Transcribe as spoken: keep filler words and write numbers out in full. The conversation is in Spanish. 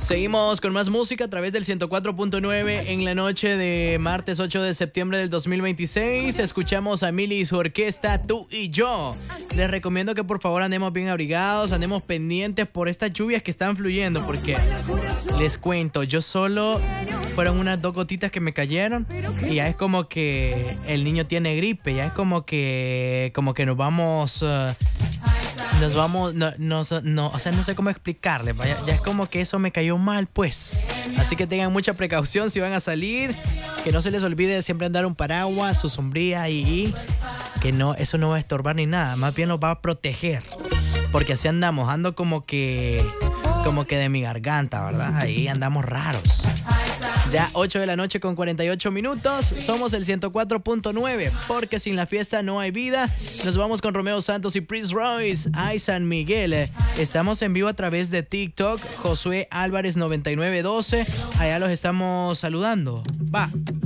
Seguimos con más música a través del ciento cuatro punto nueve en la noche de martes ocho de septiembre del dos mil veintiséis. Escuchamos a Mili y su orquesta Tú y Yo. Les recomiendo que por favor andemos bien abrigados, andemos pendientes por estas lluvias que están fluyendo, porque les cuento, yo solo fueron unas dos gotitas que me cayeron y ya es como que el niño tiene gripe, ya es como que como que nos vamos uh, nos vamos no, no, no, o sea, no sé cómo explicarles, vaya, ya es como que eso me cayó mal, pues. Así que tengan mucha precaución si van a salir, que no se les olvide siempre andar un paraguas, su sombrilla y que no, eso no va a estorbar ni nada, más bien los va a proteger, porque así andamos, ando como que como que de mi garganta, ¿verdad? Ahí andamos raros. Ya ocho de la noche con cuarenta y ocho minutos. Somos el ciento cuatro punto nueve, porque sin la fiesta no hay vida. Nos vamos con Romeo Santos y Prince Royce. Ay, San Miguel. Estamos en vivo a través de TikTok. Josué Álvarez noventa y nueve doce. Allá los estamos saludando. Va.